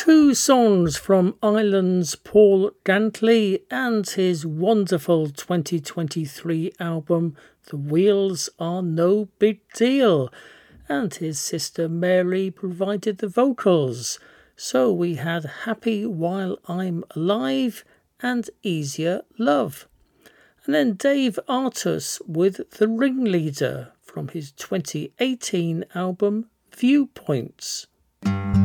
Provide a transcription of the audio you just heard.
Two songs from Ireland's Paul Dantley and his wonderful 2023 album The Wheels Are No Big Deal, and his sister Mary provided the vocals. So we had Happy While I'm Alive and Easier Love. And then Dave Artus with The Ringleader from his 2018 album Viewpoints.